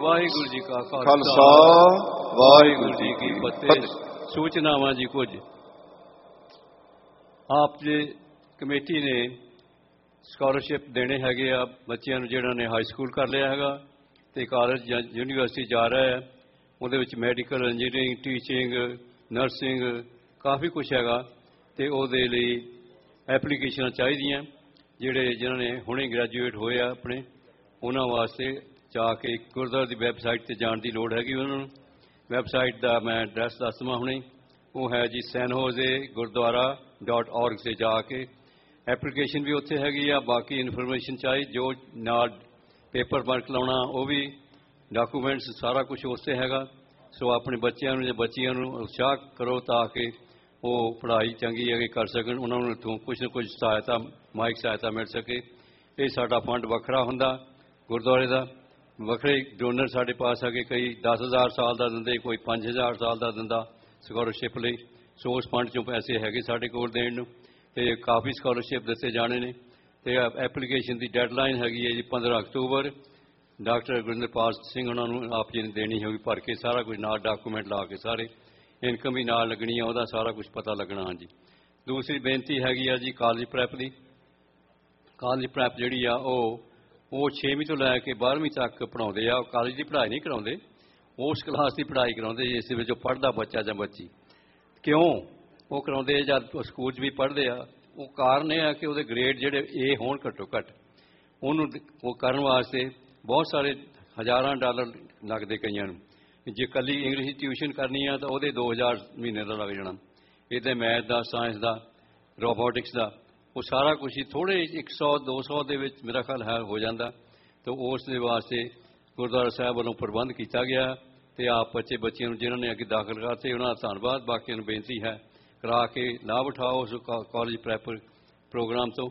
ਵਾਹਿਗੁਰੂ ਜੀ ਕਾ ਖਾਲਸਾ ਵਾਹਿਗੁਰੂ ਜੀ ਕੀ ਫਤਿਹ। सूचनावां जी कुछ आप जी कमेटी ने स्कॉलरशिप देने हैगे आ बच्चों जिन्होंने हाई स्कूल कर लिया हैगा ते कॉलेज या यूनीवर्सिटी जा रहा है उहदे विच मैडिकल इंजीनियरिंग टीचिंग नर्सिंग काफ़ी कुछ हैगा ते उहदे लई एप्लीकेशन चाहिए जिहड़े जिन्होंने हुणे ग्रैजुएट होए आ अपने उन्हां वास्ते जाके गुरुद्वारे की वैबसाइट ते जाण दी लोड़ हैगी उन्हां नूं। वैबसाइट का मैं एड्रैस दस देवां हुणे वो है जी sanjose.org से जाके एप्लीकेशन भी उत्थे हैगी आ बाकी इनफॉर्मेशन चाहिए जो नाल पेपर वर्क लाउणा वो भी डॉकूमेंट्स सारा कुछ उससे हैगा। सो अपने बच्चों या बच्चियों उत्साह करो ताकि वो पढ़ाई चंगी अगे कर सकन उन्होंने इत्थों कुछ न कुछ सहायता माइक सहायता मिल सके। ये साडा फंड वखरा हुंदा गुरुद्वारे का वखरे डोनर साढ़े पास है कई 10,000 साल का दिंदे कोई 5,000 साल का दिंदा स्कॉलरशिप लई। सो उस फंड चों पैसे है साढ़े कोल देण नूं ते काफ़ी स्कॉलरशिप दिते जाने ने ते एप्लीकेशन की डेडलाइन हैगी है जी 15 अक्तूबर। डॉक्टर गुरिंदरपाल सिंह उन्होंने आप जी ने देनी होगी भर के सारा कुछ नाल डॉकूमेंट ला के सारे इनकम भी नाल लगनी है वह सारा कुछ पता लगना। हाँ जी दूसरी बेनती हैगी है जी कॉलेज प्रैप दी कॉलेज प्रैप जिहड़ी आ वो 6वीं तो लैके 12वीं तक पढ़ाते हैं कॉलेज की पढ़ाई नहीं कराते उस क्लास की पढ़ाई कराते जिस विच पढ़ता बच्चा या बच्ची क्यों वो कराते जब स्कूल भी पढ़ते हैं वो कारण यह है कि वो ग्रेड जोड़े ए होण घट्टो घट्ट उन्होंने करने वास्ते बहुत सारे हज़ारां डॉलर लगते कईयां नूं जे कली इंग्लिश ट्यूशन करनी है तो वो 2,000 महीने का लग जाना इहदे मैथ का साइंस का रोबोटिक्स का वो सारा कुछ ही थोड़े 100-200 के मेरा ख्याल है हो जाता तो उस वास्ते गुरुद्वारा साहब वालों प्रबंध किया गया तो आप बच्चे बच्चियों जिन्होंने अगे दाखिल करते उन्होंने धन्यवाद बाकी बेनती है करा के लाभ उठाओ उस कॉलेज प्रैप प्रोग्राम तो।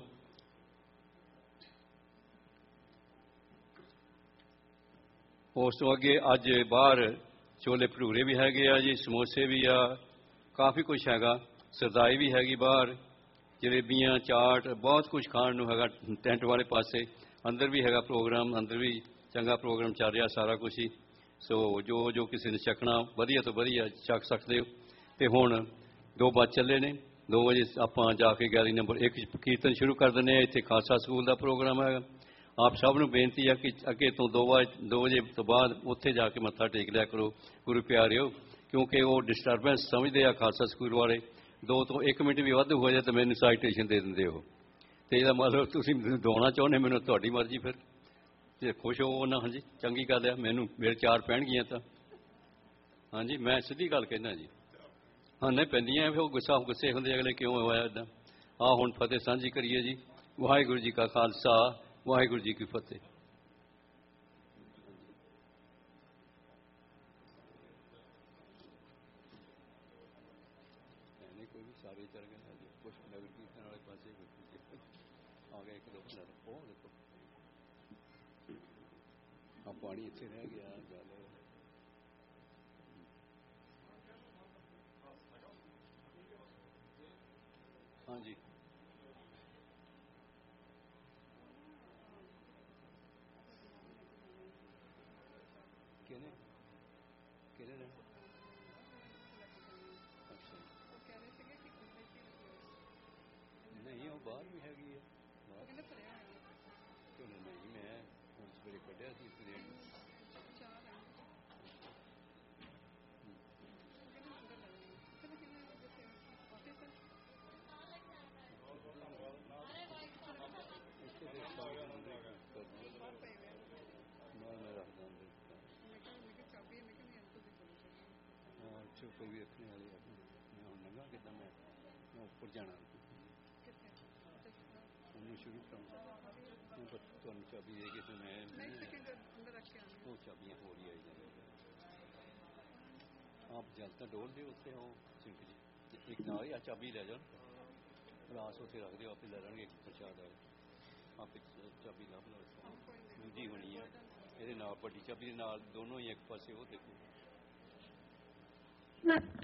उस तो अगे अज बाहर छोले भटूरे भी हैगे आ जी समोसे भी आ काफ़ी कुछ हैगा सरदाई भी हैगी बाहर जलेबियां चाट बहुत कुछ खाण नूं हैगा टेंट वाले पासे अंदर भी हैगा प्रोग्राम अंदर भी चंगा प्रोग्राम चल रहा सारा कुछ ही। सो जो जो किसी ने छकना वधिया तो वधिया छक सकते हो तो हुण 2 बज चले ने 2 बजे आपां जाके गैलरी नंबर 1 कीर्तन शुरू कर दिंदे इत्थे खालसा स्कूल का प्रोग्राम है। आप सब नूं बेनती है कि अगे तो 2 बजे तो बाद उत्थे जाके मत्था टेक लिया करो गुरु प्यारिओ क्योंकि वो डिस्टरबेंस समझते हैं खालसा स्कूल वाले 2 तो 1 मिनट भी वाधू हो जाए तो मैंने साइटेशन दे देंगे हो तो यह मतलब तुम दौना चाहते मैंने थोड़ी मर्जी फिर जे खुश हो ना। हाँ जी चंगी गल है मैनू मेरे 4 पैणगियां तो हाँ जी मैं सीधी गल कहना जी हाँ नहीं पैंदियां फिर गुस्सा गुस्से होंगे अगले क्यों होया इदा आ हुण फतेह सांझी करिए जी। वाहिगुरू जी का खालसा वाहिगुरू जी की फतेह। सारे चल गए कुछ नगर कीर्तन वाले पास आ गए 1-2 देखो हाँ पानी इतने रह गया गल हाँ जी किने किने ने नहीं वो बाहर भी हैगी है क्यों नहीं मैं हम सवेरे कढ़िया सी परेड कोई भी रखने वाली मैं हूँ लंघा कि मैं उपर जाना शुरू कराऊंगा तुम चाबी दे के तो मैं वो चाबियां हो रही आई जाएंगी आप जलता डोल दे उत्थे हो सिंक जी एक ना ही चाबी लै जाओ ग्लास उत्थे रख दो आप लै लेंगे प्रसाद आए आप चाबी ला लो दूजी होनी है ये बड़ी चाबी दोनों ही एक पासे वो देखो